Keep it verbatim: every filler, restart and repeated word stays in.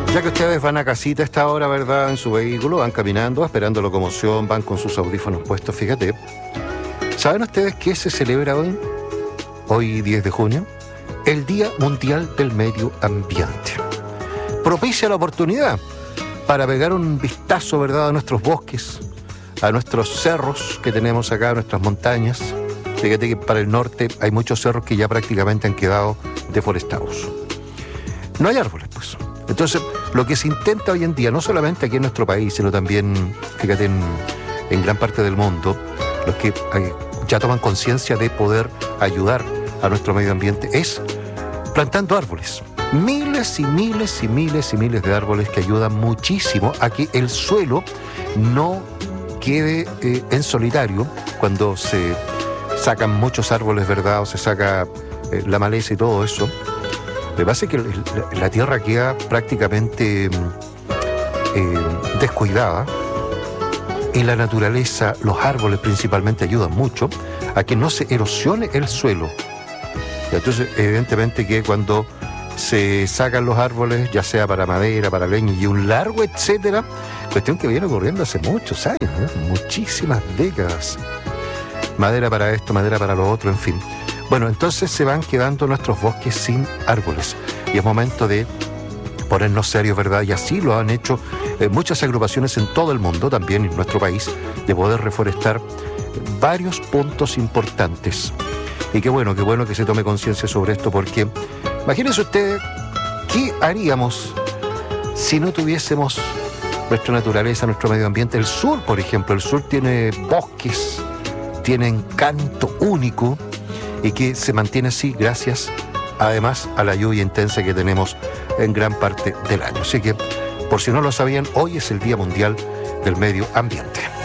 Ya que ustedes van a casita a esta hora, ¿verdad? En su vehículo, van caminando, esperando locomoción, van con sus audífonos puestos, fíjate. ¿Saben ustedes qué se celebra hoy? Hoy diez de junio, el Día Mundial del Medio Ambiente. Propicia la oportunidad para pegar un vistazo, ¿verdad?, a nuestros bosques, a nuestros cerros que tenemos acá, a nuestras montañas. Fíjate que para el norte hay muchos cerros que ya prácticamente han quedado deforestados. No hay árboles, pues. Entonces, lo que se intenta hoy en día, no solamente aquí en nuestro país, sino también, fíjate, en, en gran parte del mundo, los que eh, ya toman conciencia de poder ayudar a nuestro medio ambiente, es plantando árboles. Miles y miles y miles y miles de árboles que ayudan muchísimo a que el suelo no quede eh, en solitario cuando se sacan muchos árboles, ¿verdad? O se saca eh, la maleza y todo eso. Lo que pasa es que la, la tierra queda prácticamente eh, descuidada y la naturaleza, los árboles principalmente, ayudan mucho a que no se erosione el suelo. Y entonces, evidentemente que cuando se sacan los árboles, ya sea para madera, para leña y un largo etcétera, cuestión que viene ocurriendo hace muchos años, ¿no? Muchísimas décadas. Madera para esto, madera para lo otro, en fin. Bueno, entonces se van quedando nuestros bosques sin árboles y es momento de ponernos serios, ¿verdad? Y así lo han hecho eh, muchas agrupaciones en todo el mundo, también en nuestro país, de poder reforestar varios puntos importantes. Y qué bueno, qué bueno que se tome conciencia sobre esto, porque imagínense ustedes qué haríamos si no tuviésemos nuestra naturaleza, nuestro medio ambiente. El sur, por ejemplo, el sur tiene bosques, tiene encanto único, y que se mantiene así gracias, además, a la lluvia intensa que tenemos en gran parte del año. Así que, por si no lo sabían, hoy es el Día Mundial del Medio Ambiente.